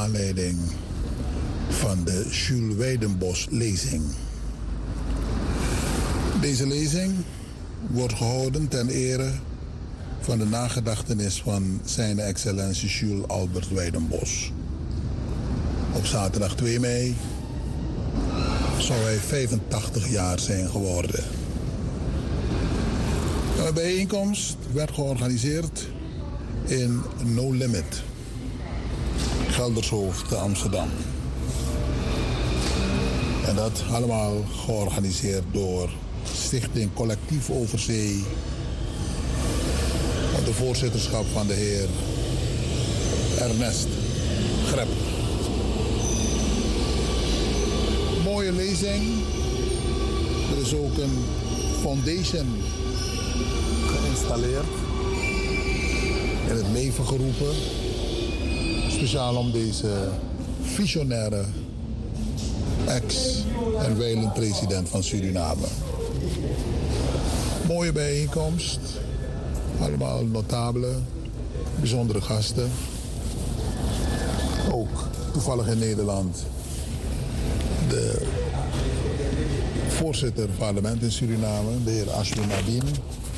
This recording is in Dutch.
aanleiding van de Jules Weidenbos-lezing. Deze lezing wordt gehouden ten ere van de nagedachtenis van zijn excellentie Jules Albert Weidenbos. Op zaterdag 2 mei zou hij 85 jaar zijn geworden. De bijeenkomst werd georganiseerd in No Limit, Geldershoofd te Amsterdam. En dat allemaal georganiseerd door Stichting Collectief Overzee, onder de voorzitterschap van de heer Ernest Grep. Mooie lezing. Er is ook een foundation geïnstalleerd, in het leven geroepen, speciaal om deze visionaire ex- en wijlend president van Suriname. Mooie bijeenkomst, allemaal notabele, bijzondere gasten. Ook toevallig in Nederland de voorzitter van het parlement in Suriname, de heer Ashwin Nadine.